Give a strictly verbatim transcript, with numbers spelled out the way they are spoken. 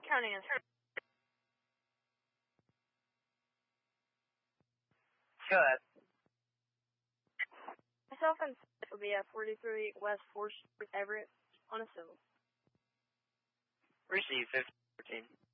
counting as Go ahead. myself and Seth will be at forty-three West fourth Street, Everett, on a civil. Receive fifteen fourteen.